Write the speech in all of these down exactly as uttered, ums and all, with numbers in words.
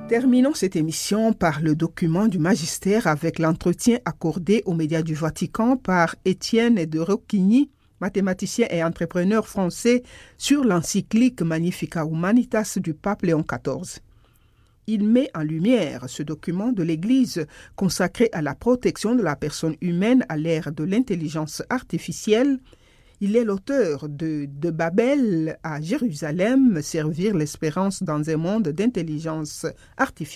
Terminons cette émission par le document du magistère avec l'entretien accordé aux médias du Vatican par Étienne de Rocchigny, mathématicien et entrepreneur français, sur l'encyclique Magnificat Humanitas du pape Léon quatorze. Il met en lumière ce document de l'Église consacré à la protection de la personne humaine à l'ère de l'intelligence artificielle. Il est l'auteur de « De Babel à Jérusalem, servir l'espérance dans un monde d'intelligence artificielle ».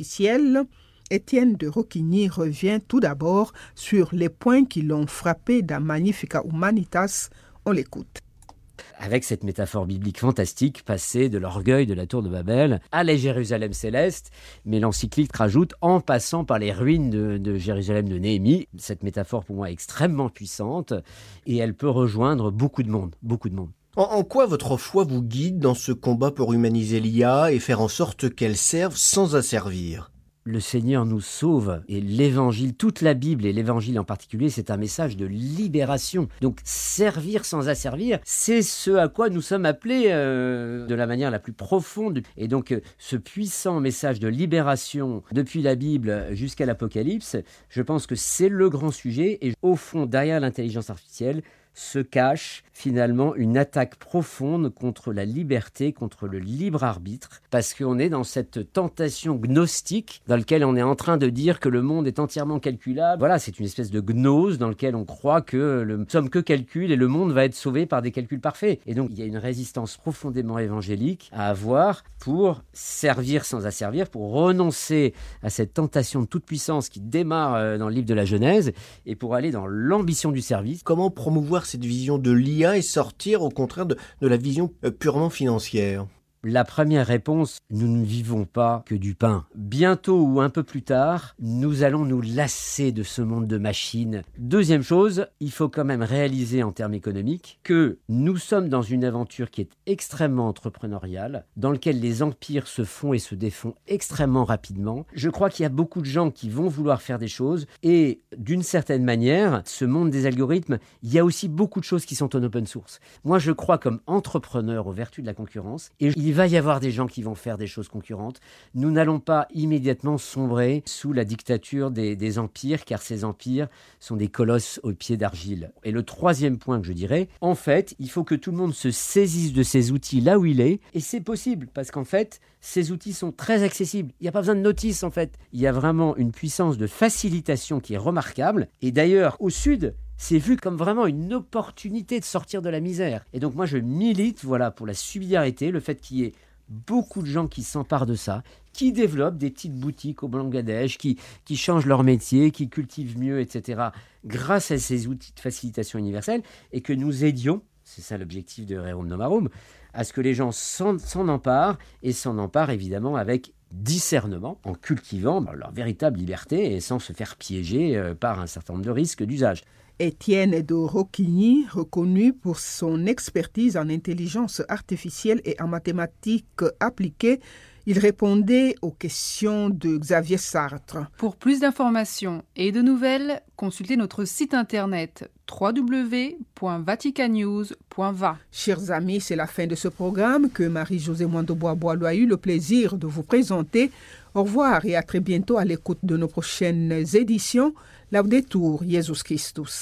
Étienne de Rocchigny revient tout d'abord sur les points qui l'ont frappé dans Magnificat Humanitas. On l'écoute. Avec cette métaphore biblique fantastique, passée de l'orgueil de la tour de Babel à la Jérusalem céleste, mais l'encyclique rajoute en passant par les ruines de, de Jérusalem de Néhémie. Cette métaphore pour moi est extrêmement puissante et elle peut rejoindre beaucoup de monde, beaucoup de monde. En, en quoi votre foi vous guide dans ce combat pour humaniser l'I A et faire en sorte qu'elle serve sans asservir ? Le Seigneur nous sauve et l'évangile, toute la Bible et l'évangile en particulier, c'est un message de libération. Donc servir sans asservir, c'est ce à quoi nous sommes appelés euh, de la manière la plus profonde. Et donc euh, ce puissant message de libération depuis la Bible jusqu'à l'Apocalypse, je pense que c'est le grand sujet. Et au fond, derrière l'intelligence artificielle, se cache finalement une attaque profonde contre la liberté, contre le libre arbitre, parce qu'on est dans cette tentation gnostique dans laquelle on est en train de dire que le monde est entièrement calculable. Voilà, c'est une espèce de gnose dans laquelle on croit que nous ne sommes que calcul et le monde va être sauvé par des calculs parfaits. Et donc il y a une résistance profondément évangélique à avoir pour servir sans asservir, pour renoncer à cette tentation de toute puissance qui démarre dans le livre de la Genèse et pour aller dans l'ambition du service. Comment promouvoir cette vision de l'I A et sortir au contraire de, de la vision purement financière ? La première réponse, nous ne vivons pas que du pain. Bientôt ou un peu plus tard, nous allons nous lasser de ce monde de machines. Deuxième chose, il faut quand même réaliser en termes économiques que nous sommes dans une aventure qui est extrêmement entrepreneuriale, dans laquelle les empires se font et se défont extrêmement rapidement. Je crois qu'il y a beaucoup de gens qui vont vouloir faire des choses et d'une certaine manière, ce monde des algorithmes, il y a aussi beaucoup de choses qui sont en open source. Moi, je crois comme entrepreneur aux vertus de la concurrence et il va y avoir des gens qui vont faire des choses concurrentes. Nous n'allons pas immédiatement sombrer sous la dictature des, des empires, car ces empires sont des colosses aux pieds d'argile. Et le troisième point que je dirais, en fait, il faut que tout le monde se saisisse de ces outils là où il est, et c'est possible, parce qu'en fait, ces outils sont très accessibles. Il n'y a pas besoin de notice, en fait. Il y a vraiment une puissance de facilitation qui est remarquable, et d'ailleurs, au sud, c'est vu comme vraiment une opportunité de sortir de la misère. Et donc moi, je milite voilà, pour la subsidiarité, le fait qu'il y ait beaucoup de gens qui s'emparent de ça, qui développent des petites boutiques au Bangladesh, qui, qui changent leur métier, qui cultivent mieux, et cetera, grâce à ces outils de facilitation universelle, et que nous aidions, c'est ça l'objectif de Rerum Novarum, à ce que les gens s'en, s'en emparent, et s'en emparent évidemment avec discernement, en cultivant ben, leur véritable liberté et sans se faire piéger euh, par un certain nombre de risques d'usage. Étienne de Rocchigny, reconnu pour son expertise en intelligence artificielle et en mathématiques appliquées, il répondait aux questions de Xavier Sartre. Pour plus d'informations et de nouvelles, consultez notre site internet w w w point vaticanews point v a. Chers amis, c'est la fin de ce programme que Marie-Josée Mondo-Bois-Boileau a eu le plaisir de vous présenter. Au revoir et à très bientôt à l'écoute de nos prochaines éditions. Laudetur Jesus Christus.